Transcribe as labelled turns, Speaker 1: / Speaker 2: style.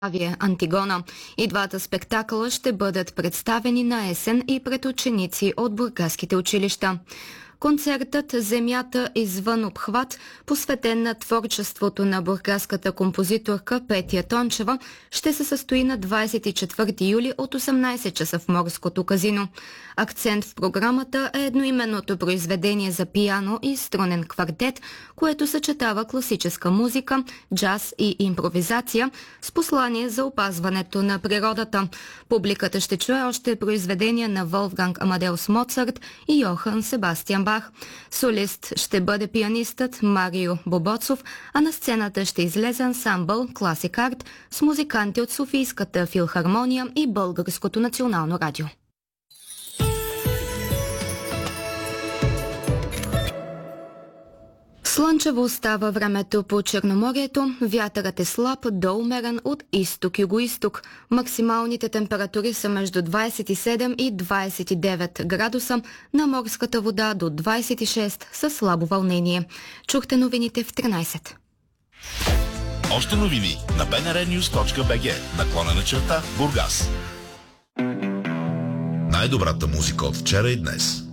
Speaker 1: Антигона. И двата спектакъла ще бъдат представени на есен и пред ученици от бургаските училища. Концертът «Земята извън обхват», посветен на творчеството на бургаската композиторка Петя Тончева, ще се състои на 24 юли от 18 часа в Морското казино. Акцент в програмата е едноименното произведение за пиано и струнен квартет, което съчетава класическа музика, джаз и импровизация с послание за опазването на природата. Публиката ще чуе още произведения на Волфганг Амадеус Моцарт и Йохан Себастиан Бах. Солист ще бъде пианистът Марио Бобоцов, а на сцената ще излезе ансамбъл Classic Art с музиканти от Софийската филхармония и Българското национално радио. Слънчево остава времето по Черноморието, вятърът е слаб до умерен от изток-югоизток. Максималните температури са между 27 и 29 градуса, на морската вода до 26 със слабо вълнение. Чухте новините в 13.
Speaker 2: Още новини на bnrnews.bg /Бургас. Най-добрата музика от вчера и днес.